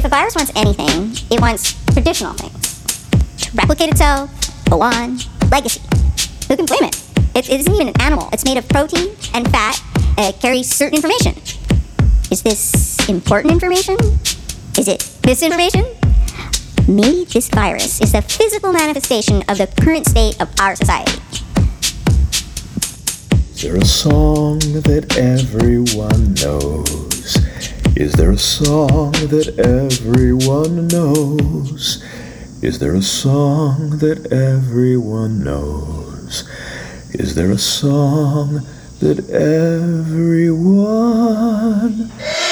If a virus wants anything, it wants traditional things. To replicate itself, go on, legacy. Who can blame it? It isn't even an animal. It's made of protein and fat. It carries certain information. Is this important information? Is it misinformation? Maybe this virus is the physical manifestation of the current state of our society. Is there a song that everyone knows? Is there a song that everyone knows? Is there a song that everyone knows? Is there a song that everyone...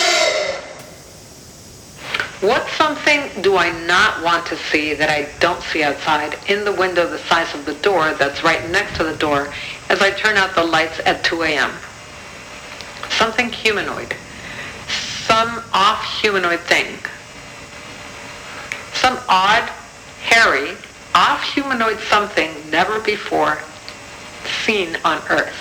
What something do I not want to see that I don't see outside in the window the size of the door that's right next to the door as I turn out the lights at 2 a.m.? Something humanoid. Some off-humanoid thing. Some odd, hairy, off-humanoid something never before seen on Earth.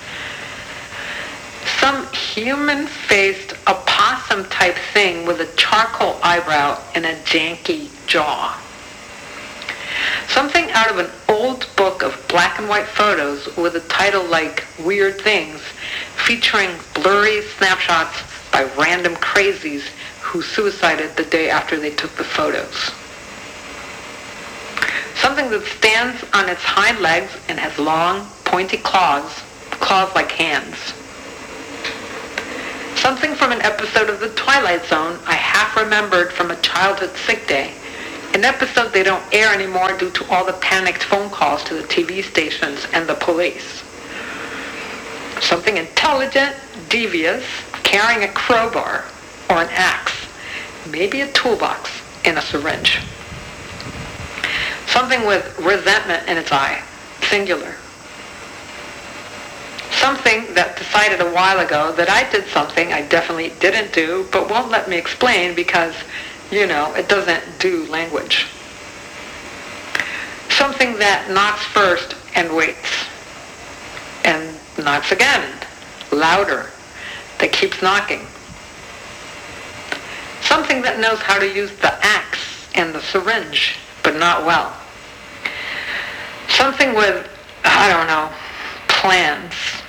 Some human-faced opossum-type thing with a charcoal eyebrow and a janky jaw. Something out of an old book of black and white photos with a title like Weird Things, featuring blurry snapshots by random crazies who suicided the day after they took the photos. Something that stands on its hind legs and has long, pointy claws like hands. Something from an episode of The Twilight Zone I half remembered from a childhood sick day. An episode they don't air anymore due to all the panicked phone calls to the TV stations and the police. Something intelligent, devious, carrying a crowbar or an axe, maybe a toolbox and a syringe. Something with resentment in its eye, singular. Something that decided a while ago that I did something I definitely didn't do, but won't let me explain because, it doesn't do language. Something that knocks first and waits. And knocks again, louder, that keeps knocking. Something that knows how to use the axe and the syringe, but not well. Something with, plans.